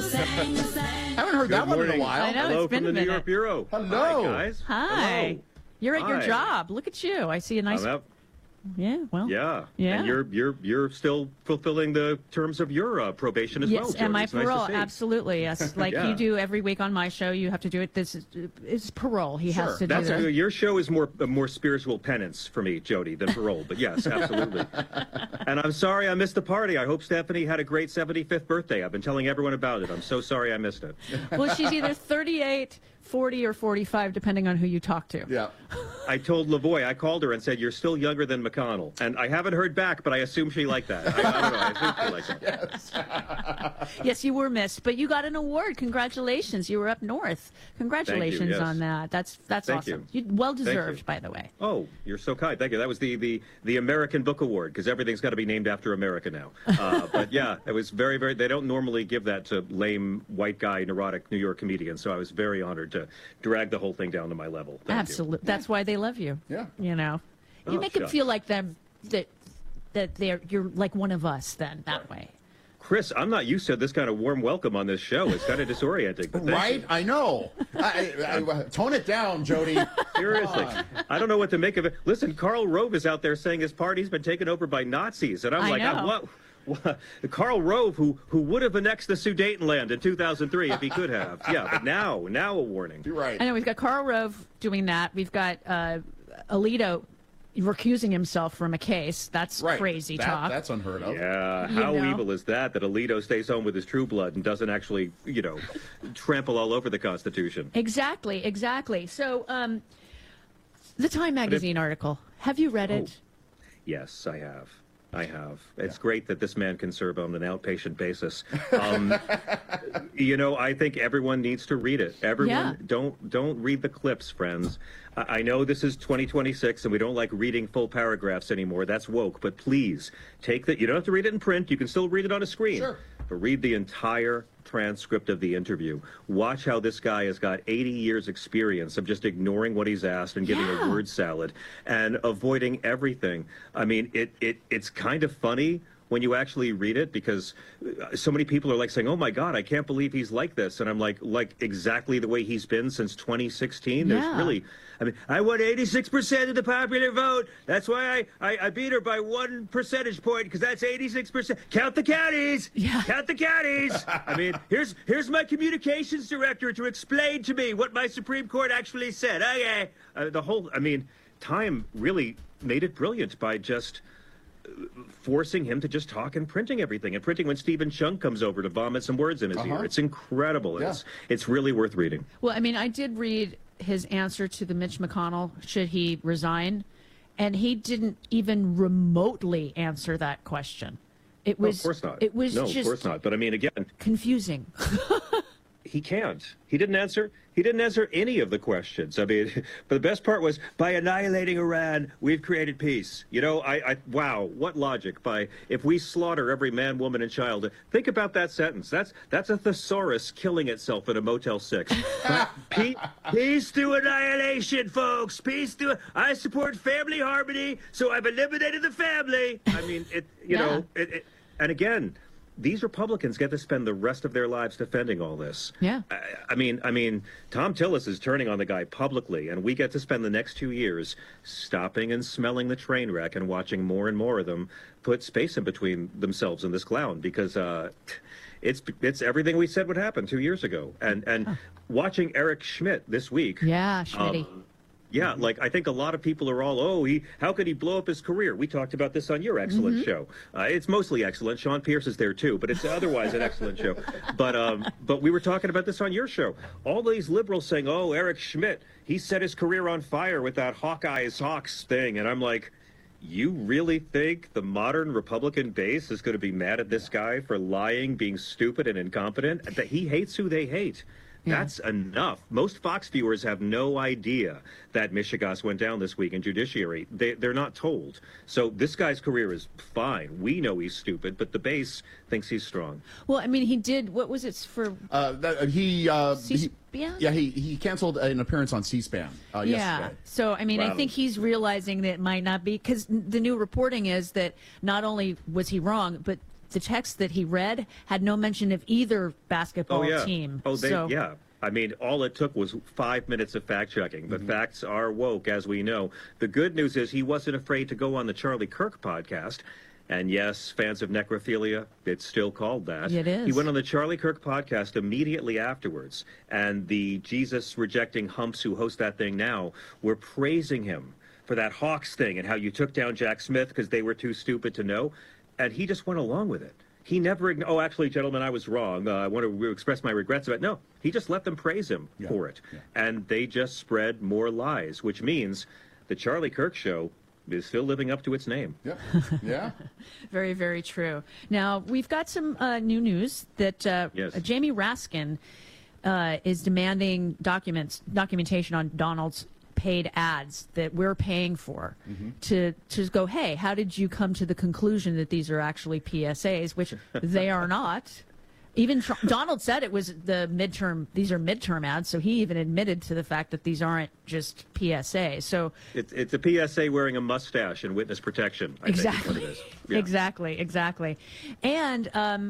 Haven't heard that one in a while. I know. Hello It's been from the a New minute. York Bureau. Hello. Hi, guys. Hi. Hello. You're at your Hi. job. Look at you. I see a nice. I'm out. Yeah. Well. Yeah. Yeah. And you're still fulfilling the terms of your probation as well, Yes, Jody. and my It's nice to parole, see. absolutely, yes. Like Yeah. you do every week on my show, you have to do it. This is parole. He has to do That's this. your show is more spiritual penance for me, Jody, than parole. But yes, absolutely. And I'm sorry I missed the party. I hope Stephanie had a great 75th birthday. I've been telling everyone about it. I'm so sorry I missed it. Well, she's either 38, 40, or 45, depending on who you talk to. Yeah. I told Lavoie, I called her and said, "You're still younger than McConnell." And I haven't heard back, but I assume she liked that. I don't know. I assume she liked that. Yes, you were missed, but you got an award. Congratulations. You were up north. Congratulations yes. on that. That's Thank awesome. you. Well deserved, you. by the way. Oh, you're so kind. Thank you. That was the American Book Award, because everything's got to be named after America now. But yeah, it was very, very, they don't normally give that to lame, white guy, neurotic New York comedians. So I was very honored to drag the whole thing down to my level. Thank you. Absolutely. That's why they love you. Yeah. You know, you Oh, make them shucks. feel like them that you're like one of us. Then that way. Chris, I'm not used to this kind of warm welcome on this show. It's kind of disorienting. But thank Right? you. I know. Tone it down, Jody. Seriously. I don't know what to make of it. Listen, Karl Rove is out there saying his party's been taken over by Nazis. And I'm I like, know. what? Karl Rove, who would have annexed the Sudetenland in 2003 if he could have. Yeah, but now a warning. You're right. I know we've got Karl Rove doing that. We've got Alito recusing himself from a case. That's Right. crazy That- talk. That's unheard of. Yeah, You how know. evil is that Alito stays home with his true blood and doesn't actually, trample all over the Constitution? Exactly. So, the Time magazine article. Have you read it? Yes, I have. It's great that this man can serve on an outpatient basis. I think everyone needs to read it. Everyone, don't read the clips, friends. I know this is 2026 and we don't like reading full paragraphs anymore. That's woke. But please, you don't have to read it in print. You can still read it on a screen. Sure. But read the entire transcript of the interview. Watch how this guy has got 80 years experience of just ignoring what he's asked and giving a word salad and avoiding everything. I mean, it's kind of funny when you actually read it, because so many people are like saying, "Oh my God, I can't believe he's like this," and I'm like exactly the way he's been since 2016. Yeah. There's really, I won 86% of the popular vote. That's why I beat her by 1 percentage point, because that's 86%. Count the counties. Yeah. Count the counties. Here's my communications director to explain to me what my Supreme Court actually said. Okay. Time really made it brilliant by just forcing him to just talk and printing everything, and printing when Stephen Chung comes over to vomit some words in his ear. It's incredible. Yeah. It's really worth reading. Well, I did read his answer to the Mitch McConnell, should he resign, and he didn't even remotely answer that question. It was, of course not. It was no, just of course not. But again, confusing. he can't. He didn't answer any of the questions. But the best part was, by annihilating Iran, we've created peace. Wow, what logic? If we slaughter every man, woman, and child, think about that sentence. That's a thesaurus killing itself in a Motel 6. Peace through annihilation, folks. Peace through. I support family harmony, so I've eliminated the family. And again, these Republicans get to spend the rest of their lives defending all this. Yeah. Tom Tillis is turning on the guy publicly, and we get to spend the next 2 years stopping and smelling the train wreck and watching more and more of them put space in between themselves and this clown, because it's everything we said would happen 2 years ago. And watching Eric Schmidt this week. Yeah, Schmitty. Yeah, I think a lot of people are all, how could he blow up his career? We talked about this on your excellent show. It's mostly excellent. Sean Pierce is there too, but it's otherwise an excellent show. But we were talking about this on your show. All these liberals saying, Eric Schmidt, he set his career on fire with that Hawks thing. And I'm like, you really think the modern Republican base is going to be mad at this guy for lying, being stupid and incompetent? That he hates who they hate. That's enough. Most Fox viewers have no idea that Michigas went down this week in judiciary. They're not told. So this guy's career is fine. We know he's stupid, but the base thinks he's strong. Well, he did. What was it for? C-SPAN? He canceled an appearance on C-SPAN yesterday. So, I think he's realizing that it might not be, because the new reporting is that not only was he wrong, but the text that he read had no mention of either basketball team. Yeah. I mean, all it took was 5 minutes of fact-checking, but facts are woke, as we know. The good news is he wasn't afraid to go on the Charlie Kirk podcast. And yes, fans of necrophilia, it's still called that. It is. He went on the Charlie Kirk podcast immediately afterwards, and the Jesus-rejecting humps who host that thing now were praising him for that Hawks thing and how you took down Jack Smith because they were too stupid to know. And he just went along with it. He never, oh, actually, gentlemen, I was wrong. I want to express my regrets about it. No, he just let them praise him for it. Yeah. And they just spread more lies, which means the Charlie Kirk show is still living up to its name. Yeah. Yeah. Very, very true. Now, we've got some new news that Jamie Raskin is demanding documentation on Donald's paid ads that we're paying for to go, hey, how did you come to the conclusion that these are actually PSAs, which they are not. Even Donald said it was these are midterm ads, so he even admitted to the fact that these aren't just PSA. So it's a PSA wearing a mustache and witness protection. Exactly. I think is what it is. Yeah. Exactly. And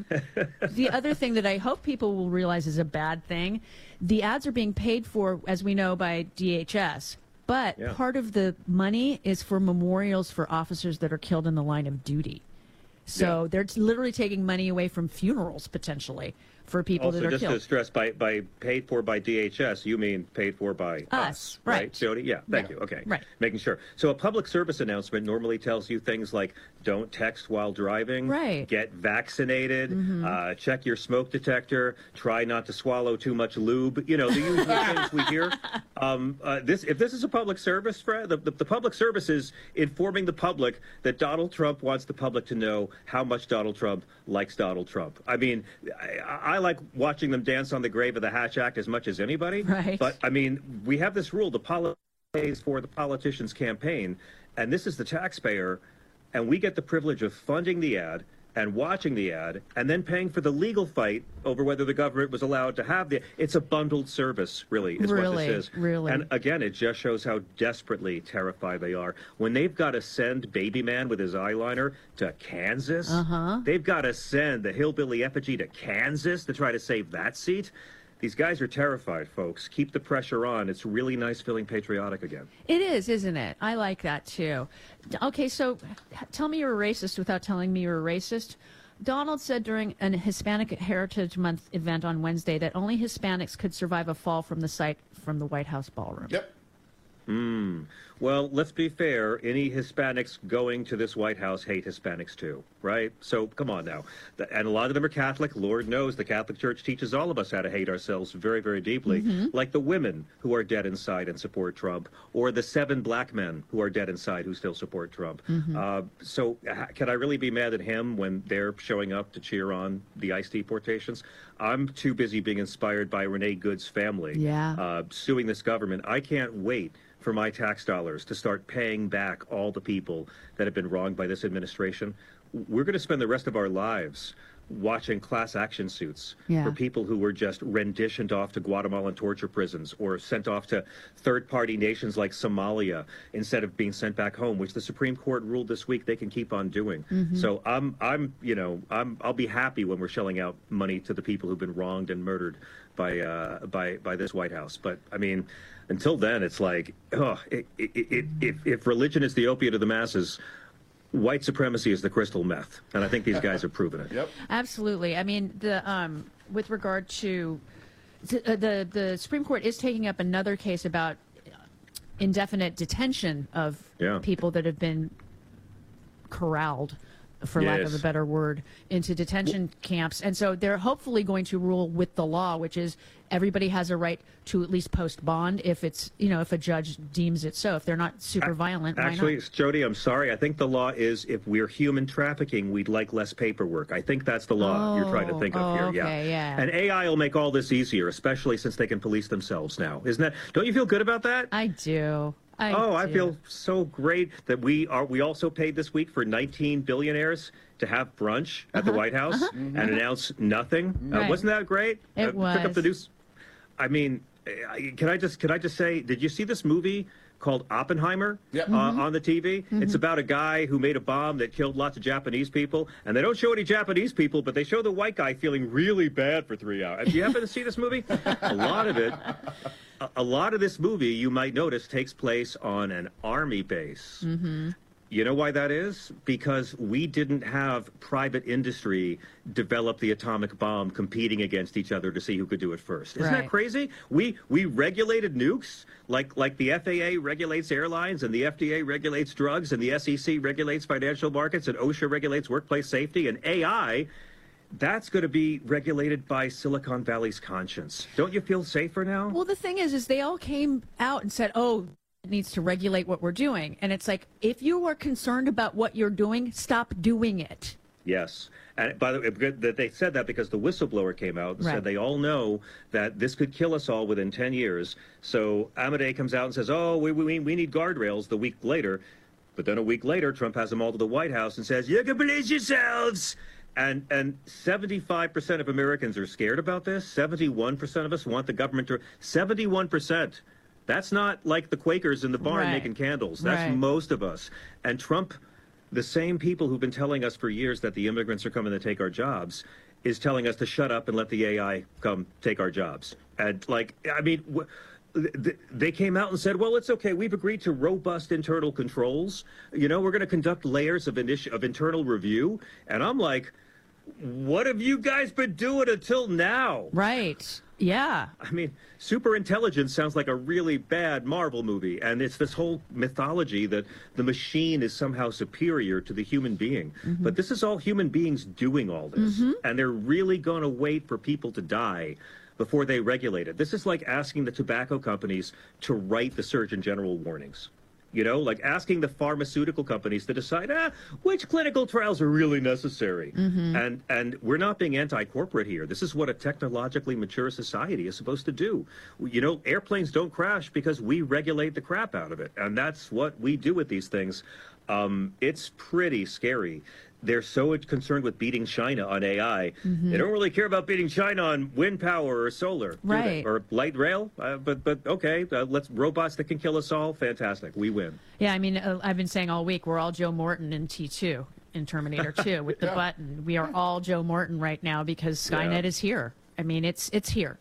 the other thing that I hope people will realize is a bad thing, the ads are being paid for, as we know, by DHS. But part of the money is for memorials for officers that are killed in the line of duty. So they're literally taking money away from funerals, potentially, for people that are killed. Also, just to stress, by paid for by DHS, you mean paid for by us, right, Jody? Yeah, thank you. Okay, right. Making sure. So a public service announcement normally tells you things like, don't text while driving, get vaccinated, check your smoke detector, try not to swallow too much lube, the usual things we hear. If this is a public service, Fred, the public service is informing the public that Donald Trump wants the public to know how much Donald Trump likes Donald Trump. I mean, I like watching them dance on the grave of the Hatch Act as much as anybody. Right. But, I mean, we have this rule, the politician pays for the politician's campaign, and this is the taxpayer, and we get the privilege of funding the ad and watching the ad and then paying for the legal fight over whether the government was allowed to have it's a bundled service, really, is what this is. Really. And again, it just shows how desperately terrified they are. When they've got to send Baby Man with his eyeliner to Kansas, they've got to send the hillbilly effigy to Kansas to try to save that seat. These guys are terrified, folks. Keep the pressure on. It's really nice feeling patriotic again. It is, isn't it? I like that, too. Okay, so tell me you're a racist without telling me you're a racist. Donald said during an Hispanic Heritage Month event on Wednesday that only Hispanics could survive a fall from the site from the White House ballroom. Yep. Well, let's be fair. Any Hispanics going to this White House hate Hispanics too, right? So come on now. And a lot of them are Catholic. Lord knows the Catholic Church teaches all of us how to hate ourselves very, very deeply. Like the women who are dead inside and support Trump, or the 7 black men who are dead inside who still support Trump. So can I really be mad at him when they're showing up to cheer on the ICE deportations? I'm too busy being inspired by Renee Good's family suing this government. I can't wait for my tax dollars to start paying back all the people that have been wronged by this administration. We're going to spend the rest of our lives watching class action suits for people who were just renditioned off to Guatemalan torture prisons or sent off to third-party nations like Somalia instead of being sent back home, which the Supreme Court ruled this week they can keep on doing. So I'll be happy when we're shelling out money to the people who've been wronged and murdered by this White House. But I mean, until then, it's like, if religion is the opiate of the masses, white supremacy is the crystal meth, and I think these guys have proven it. Yep. Absolutely. I mean, with regard to the Supreme Court is taking up another case about indefinite detention of people that have been corralled, for lack of a better word, into detention camps. And so they're hopefully going to rule with the law, which is everybody has a right to at least post bond if it's, if a judge deems it so. If they're not super violent, why not? Actually, Jody, I'm sorry. I think the law is if we're human trafficking, we'd like less paperwork. I think that's the law you're trying to think of here. Okay, yeah. And AI will make all this easier, especially since they can police themselves now. Isn't that? Don't you feel good about that? I do. I feel so great that we also paid this week for 19 billionaires to have brunch at the White House and announce nothing. Wasn't that great? It was. Pick up the news. I mean, can I just say, did you see this movie called Oppenheimer on the TV. It's about a guy who made a bomb that killed lots of Japanese people, and they don't show any Japanese people, but they show the white guy feeling really bad for 3 hours. Do you happen to see this movie? A lot of this movie, you might notice, takes place on an army base. You know why that is? Because we didn't have private industry develop the atomic bomb competing against each other to see who could do it first. Isn't that crazy? We regulated nukes like the FAA regulates airlines and the FDA regulates drugs and the SEC regulates financial markets and OSHA regulates workplace safety, and AI, that's going to be regulated by Silicon Valley's conscience. Don't you feel safer now? Well, the thing is they all came out and said, oh, it needs to regulate what we're doing. And it's like, if you are concerned about what you're doing, stop doing it. Yes. And by the way, they said that because the whistleblower came out and said they all know that this could kill us all within 10 years. So Amadei comes out and says, oh, we need guardrails the week later. But then a week later, Trump has them all to the White House and says, you can police yourselves. And 75% of Americans are scared about this. 71% of us want the government to... 71%. That's not like the Quakers in the barn making candles. That's most of us. And Trump, the same people who've been telling us for years that the immigrants are coming to take our jobs, is telling us to shut up and let the AI come take our jobs. And, like, I mean, they came out and said, well, it's okay. We've agreed to robust internal controls. You know, we're going to conduct layers of internal review. And I'm like, what have you guys been doing until now? Right. Yeah. I mean, superintelligence sounds like a really bad Marvel movie, and it's this whole mythology that the machine is somehow superior to the human being. But this is all human beings doing all this, and they're really going to wait for people to die before they regulate it. This is like asking the tobacco companies to write the Surgeon General warnings. You know, like asking the pharmaceutical companies to decide which clinical trials are really necessary. And we're not being anti-corporate here. This is what a technologically mature society is supposed to do. You know, airplanes don't crash because we regulate the crap out of it. And that's what we do with these things. It's pretty scary. They're so concerned with beating China on AI. They don't really care about beating China on wind power or solar, do they? Or light rail. But okay, let's robots that can kill us all. Fantastic, we win. Yeah, I mean, I've been saying all week we're all Joe Morton in T2 in Terminator 2 with the button. We are all Joe Morton right now because Skynet is here. I mean, it's here.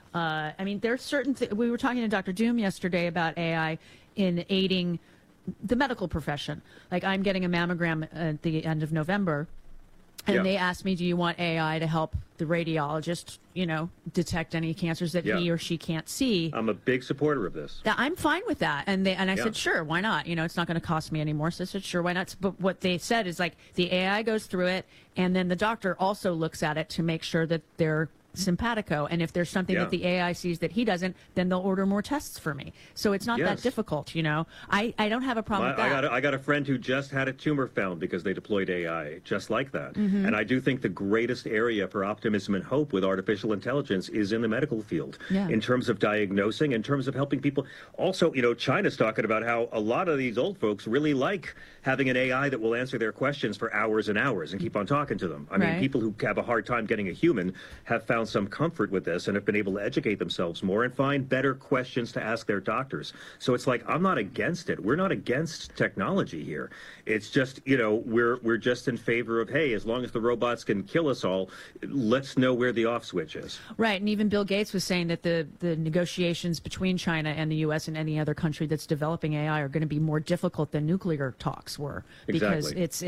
I mean, there's certain we were talking to Dr. Doom yesterday about AI in aiding the medical profession. Like, I'm getting a mammogram at the end of November, and they asked me, do you want AI to help the radiologist, you know, detect any cancers that he or she can't see? I'm a big supporter of this. I'm fine with that. And I said, sure, why not? You know, it's not going to cost me any more. So I said, sure, why not? But what they said is, like, the AI goes through it, and then the doctor also looks at it to make sure that they're simpatico, and if there's something that the AI sees that he doesn't, then they'll order more tests for me. So it's not that difficult, you know. I don't have a problem with that. I got a friend who just had a tumor found because they deployed AI just like that. And I do think the greatest area for optimism and hope with artificial intelligence is in the medical field, in terms of diagnosing, in terms of helping people. Also, you know, China's talking about how a lot of these old folks really like having an AI that will answer their questions for hours and hours and keep on talking to them. I mean, people who have a hard time getting a human have found some comfort with this and have been able to educate themselves more and find better questions to ask their doctors. So it's like, I'm not against it. We're not against technology here. It's just, you know, we're just in favor of, hey, as long as the robots can kill us all, let's know where the off switch is. Right. And even Bill Gates was saying that the negotiations between China and the U.S. and any other country that's developing AI are going to be more difficult than nuclear talks were, because it's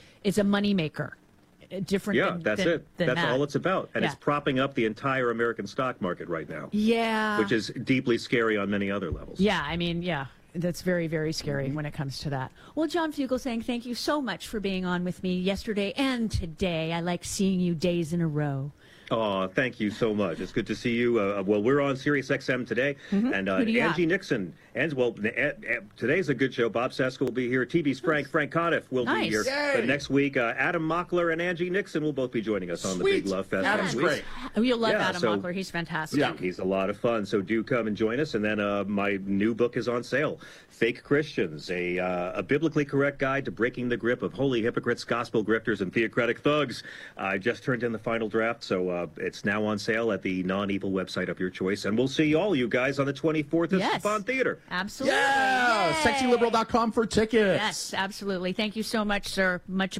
a moneymaker. Different that's all it's about. And it's propping up the entire American stock market right now. Which is deeply scary on many other levels. I mean, that's very, very scary when it comes to that. Well, John Fugelsang, thank you so much for being on with me yesterday and today. I like seeing you days in a row. Oh, thank you so much. It's good to see you. Well, we're on Sirius XM today, and Angie Nixon. And today's a good show. Bob Seska will be here. TV's Frank Conniff will be here. But next week, Adam Mockler and Angie Nixon will both be joining us on the Big Love Fest. Adam's great. You'll love Adam Mockler. He's fantastic. Yeah, he's a lot of fun. So do come and join us. And then my new book is on sale. Fake Christians, a biblically correct guide to breaking the grip of holy hypocrites, gospel grifters, and theocratic thugs. I just turned in the final draft, so it's now on sale at the Non-Evil website of your choice, and we'll see all you guys on the 24th at Bond Theater. Absolutely. Yeah, sexyliberal.com for tickets. Yes, absolutely. Thank you so much, sir. Much